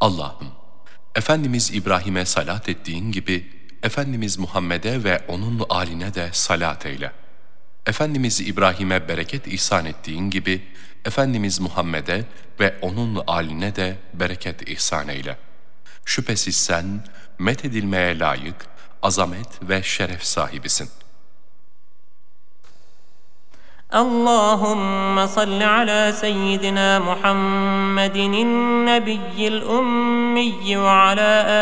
Allah'ım, Efendimiz İbrahim'e salat ettiğin gibi, Efendimiz Muhammed'e ve onun âline de salat eyle. Efendimiz İbrahim'e bereket ihsan ettiğin gibi, Efendimiz Muhammed'e ve onun âline de bereket ihsan eyle. Şüphesiz sen, methedilmeye layık, azamet ve şeref sahibisin. اللهم صل على سيدنا محمد النبي الأمي وعلى